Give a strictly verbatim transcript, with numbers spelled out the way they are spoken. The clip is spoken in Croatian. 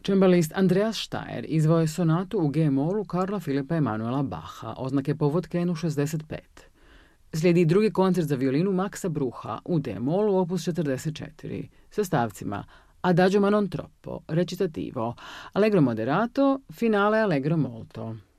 Čembalist Andreas Steyr izveo je sonatu u G-molu Karla Filipa Emanuela Bacha, oznake povod K N šezdeset pet. Slijedi drugi koncert za violinu Maxa Brucha u D-molu opus četrdeset četiri sa stavcima Adagio ma non troppo, recitativo, Allegro moderato, finale Allegro molto.